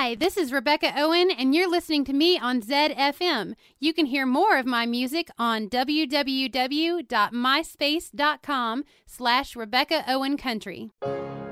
Hi, this is Rebecca Owen, and you're listening to me on ZFM. You can hear more of my music on www.myspace.com/Rebecca Owen Country.